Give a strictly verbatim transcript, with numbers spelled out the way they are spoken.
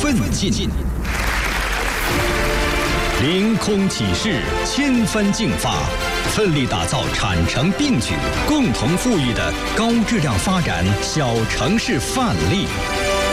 奋进。凌空起势，千帆竞发，奋力打造产城并举、共同富裕的高质量发展小城市范例。